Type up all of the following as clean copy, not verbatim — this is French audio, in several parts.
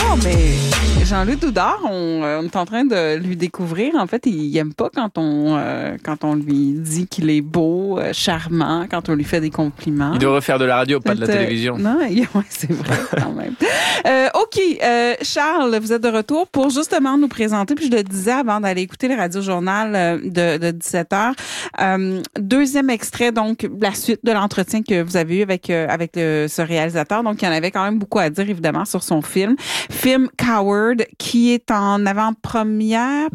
mais Jean-Luc Doudard, on est en train de lui découvrir. En fait, il aime pas quand on lui dit qu'il est beau, charmant, quand on lui fait des compliments. Il devrait faire de la radio, pas de la télévision. Non, ouais, c'est vrai quand même. OK, Charles, vous êtes de retour pour justement nous présenter, puis je le disais avant d'aller écouter le Radio-Journal de 17h. Deuxième extrait, donc la suite de l'entretien que vous avez eu avec ce réalisateur. Donc, il y en avait quand même beaucoup à dire, évidemment, sur son film. Film Coward, qui est en avant-première.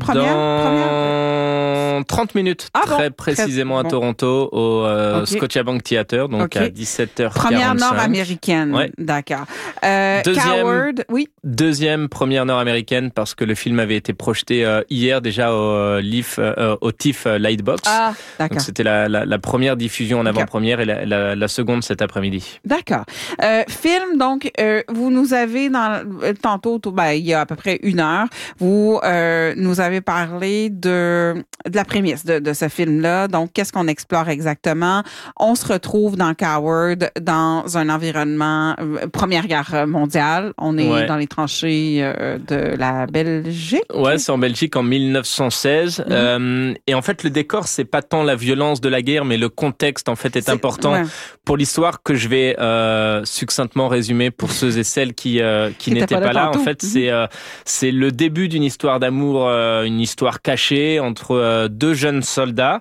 Dans 30 minutes, très précisément à Toronto, au Scotiabank Theatre, donc à 17h45. Première nord-américaine, ouais. D'accord. Coward, oui. Deuxième première nord-américaine, parce que le film avait été projeté hier déjà au TIFF Lightbox. Ah, d'accord. Donc c'était la première diffusion en avant-première et la seconde cet après-midi. D'accord. Film, donc, vous nous avez tantôt, il y a à peu près 1 heure, vous nous avez parlé de la prémisse de ce film-là. Donc, qu'est-ce qu'on explore exactement? On se retrouve dans Coward, dans un environnement Première Guerre mondiale. On est dans les tranchées de la Belgique. Ouais, c'est en Belgique en 1916. Et en fait, le décor, c'est pas tant la violence de la guerre, mais le contexte, en fait, est important pour l'histoire que je vais succinctement résumer pour ceux et celles qui n'étaient pas là. En fait, c'est le début d'une histoire d'amour, une histoire cachée entre 2 jeunes soldats.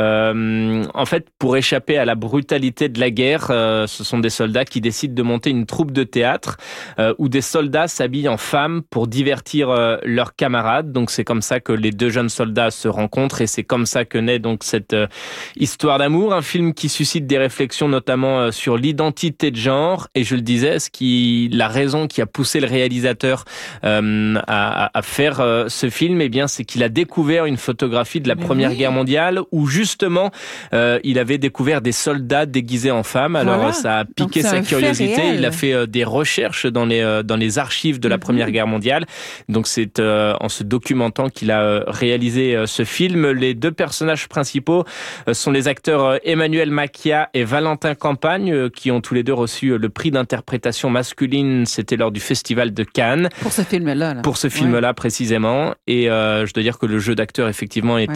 En fait, pour échapper à la brutalité de la guerre, ce sont des soldats qui décident de monter une troupe de théâtre où des soldats s'habillent en femmes pour divertir leurs camarades. Donc c'est comme ça que les 2 jeunes soldats se rencontrent et c'est comme ça que naît donc cette histoire d'amour. Un film qui suscite des réflexions notamment sur l'identité de genre. Et je le disais, la raison qui a poussé le réalisateur à faire ce film, eh bien, c'est qu'il a découvert une photographie de la Première Guerre mondiale où justement il avait découvert des soldats déguisés en femmes. Alors ça a piqué sa curiosité. Il a fait des recherches dans les archives de la Première Guerre mondiale. Donc c'est en se documentant qu'il a réalisé ce film. Les 2 personnages principaux sont les acteurs Emmanuel Macia et Valentin Campagne qui ont tous les 2 reçu le prix d'interprétation masculine. C'était lors du festival de Cannes. Pour ce film-là. Pour ce film-là précisément. Et je dois dire que le jeu d'acteur effectivement est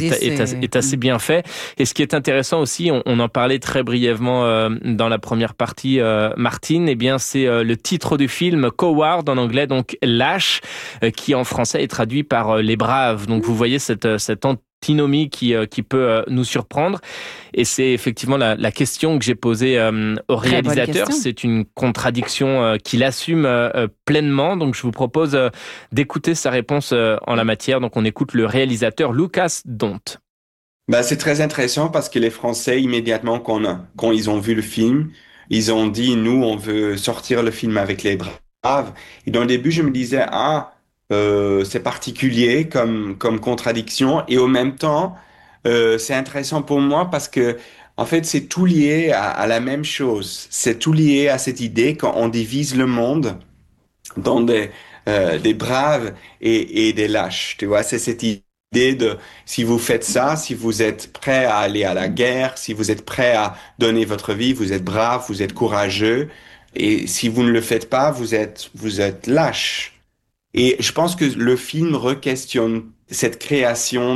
assez bien fait. Et ce qui est intéressant aussi, on en parlait très brièvement dans la première partie, Martine, eh bien c'est le titre du film, Coward en anglais, donc lâche, qui en français est traduit par les braves. Donc vous voyez cette antinomie qui peut nous surprendre. Et c'est effectivement la question que j'ai posée au réalisateur. C'est une contradiction qu'il assume pleinement. Donc je vous propose d'écouter sa réponse en la matière. Donc on écoute le réalisateur Lucas Dont. C'est très intéressant parce que les Français, immédiatement, quand ils ont vu le film, ils ont dit, nous, on veut sortir le film avec les braves. Et dans le début, je me disais, c'est particulier comme contradiction. Et au même temps, c'est intéressant pour moi parce que, en fait, c'est tout lié à la même chose. C'est tout lié à cette idée quand on divise le monde dans des braves et des lâches. Tu vois, c'est cette idée de si vous faites ça, si vous êtes prêt à aller à la guerre, si vous êtes prêt à donner votre vie, vous êtes brave, vous êtes courageux. Et si vous ne le faites pas, vous êtes lâche. Et je pense que le film re-questionne cette création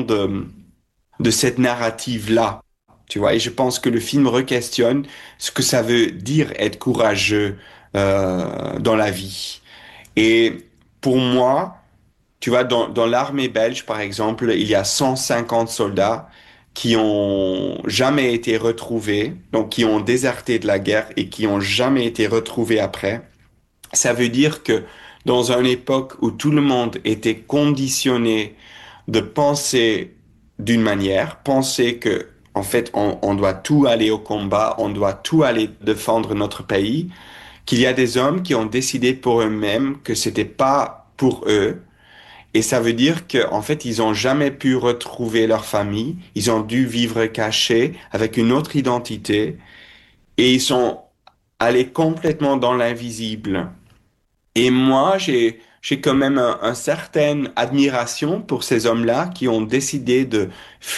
de cette narrative-là. Tu vois, et je pense que le film re-questionne ce que ça veut dire être courageux dans la vie. Et pour moi, tu vois, dans l'armée belge, par exemple, il y a 150 soldats qui ont jamais été retrouvés, donc qui ont déserté de la guerre et qui ont jamais été retrouvés après. Ça veut dire que dans une époque où tout le monde était conditionné de penser d'une manière, penser que, en fait, on doit tout aller au combat, on doit tout aller défendre notre pays, qu'il y a des hommes qui ont décidé pour eux-mêmes que c'était pas pour eux. Et ça veut dire qu'en fait, ils ont jamais pu retrouver leur famille. Ils ont dû vivre cachés avec une autre identité. Et ils sont allés complètement dans l'invisible. Et moi, j'ai quand même une certaine admiration pour ces hommes-là qui ont décidé de